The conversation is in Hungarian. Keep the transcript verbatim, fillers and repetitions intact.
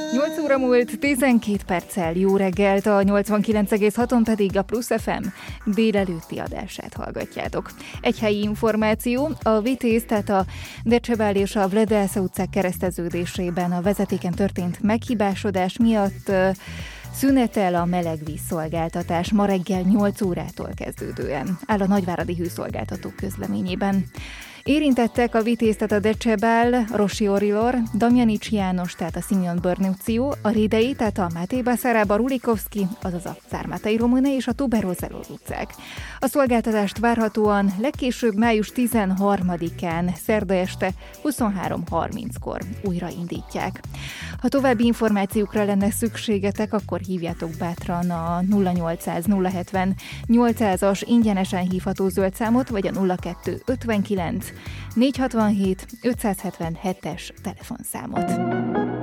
nyolc óra múlt tizenkét perccel. Jó reggelt, a nyolcvankilenc egész haton pedig a Plusz ef em délelőtti adását hallgatjátok. Egy helyi információ, a Vitéz, tehát a Decsebál és a Vledelsze utcák kereszteződésében a vezetéken történt meghibásodás miatt szünetel a melegvízszolgáltatás ma reggel nyolc órától kezdődően, áll a nagyváradi hőszolgáltatók közleményében. Érintettek a Vitéz, tehát a Decsebál, Rossi Orilor, Damjanics János, tehát a Simeon Börnőció, a Rédei, tehát a Máté Baszárába, Rulikovszki, azaz a Szármátai Romune és a Tuberoszelor utcák. A szolgáltatást várhatóan legkésőbb május tizenharmadikán, szerda este huszonhárom harminckor újraindítják. Ha további információkra lenne szükségetek, akkor hívjátok bátran a nulla nyolcszáz nulla hetven nyolcszázas ingyenesen hívható zöld számot, vagy a nulla kettő ötvenkilenc négyszázhatvanhét ötszázhetvenhetes telefonszámot.